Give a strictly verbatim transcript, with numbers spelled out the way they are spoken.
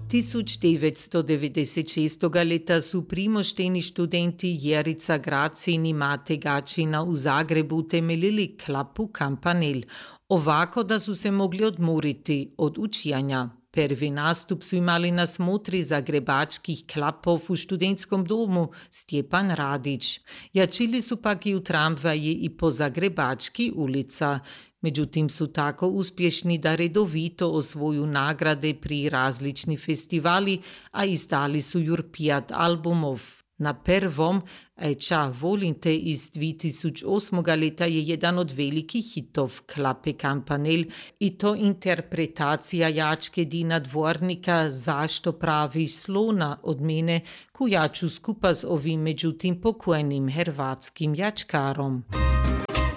tisuć devetsto devedeset šest. leta su primošteni študenti Jerica Gracin i Mate Gačina u Zagrebu utemeljili klapu Kampanel, ovako da su se mogli odmoriti od učijanja. Prvi nastup su imali na smotri zagrebačkih klapov u študentskom domu Stjepan Radić. Jačili su pak i u tramvaji i po zagrebački ulica. Međutim su tako uspješni da redovito osvoju nagrade pri različni festivali, a izdali su jur pijat albumov. Na prvom, Eća volim te iz dvije tisuće osmog. leta je jedan od velikih hitov klape Kampanel i to interpretacija Jačke Dina Dvornika Zašto praviš slona od mene, koju ja ću skupa s ovim međutim pokojnim hrvatskim jačkarom.